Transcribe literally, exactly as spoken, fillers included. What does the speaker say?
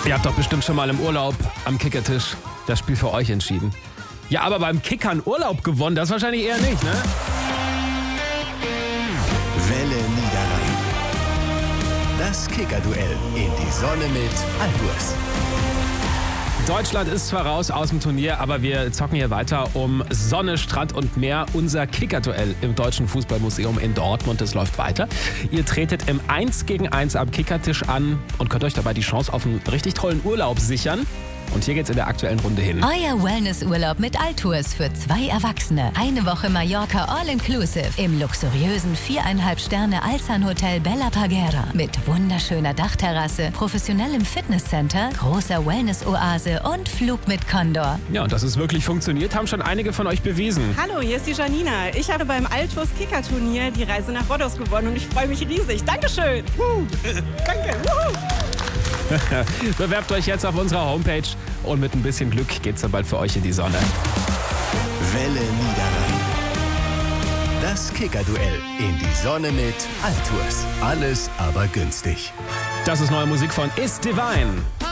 Ihr habt doch bestimmt schon mal im Urlaub am Kickertisch das Spiel für euch entschieden. Ja, aber beim Kickern Urlaub gewonnen, das wahrscheinlich eher nicht, ne? Welle Niederrhein. Das Kickerduell in die Sonne mit Alburs. Deutschland ist zwar raus aus dem Turnier, aber wir zocken hier weiter um Sonne, Strand und Meer. Unser Kickerduell im Deutschen Fußballmuseum in Dortmund, das läuft weiter. Ihr tretet im eins gegen eins am Kickertisch an und könnt euch dabei die Chance auf einen richtig tollen Urlaub sichern. Und hier geht's in der aktuellen Runde hin. Euer Wellnessurlaub mit Altours für zwei Erwachsene. Eine Woche Mallorca All-Inclusive im luxuriösen viereinhalb Sterne Alsan Hotel Bella Parguera mit wunderschöner Dachterrasse, professionellem Fitnesscenter, großer Wellness-Oase und Flug mit Condor. Ja, und dass es wirklich funktioniert, haben schon einige von euch bewiesen. Hallo, hier ist die Janina. Ich habe beim Altours Kicker-Turnier die Reise nach Rhodos gewonnen und ich freue mich riesig. Dankeschön. Uh, danke. Uh. Bewerbt euch jetzt auf unserer Homepage und mit ein bisschen Glück geht's dann bald für euch in die Sonne. Welle Niederrhein. Das Kickerduell in die Sonne mit Altours. Alles aber günstig. Das ist neue Musik von Is Divine.